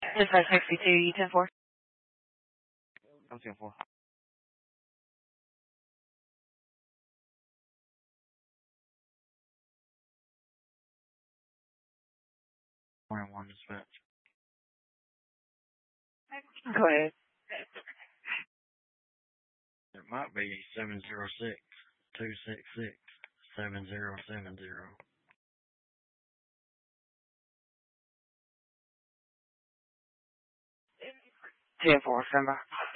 Dispatch 62, you 10-4. I'm 10-4. One dispatch. Go ahead. It might be 706-266-7070. 10-4, stand by.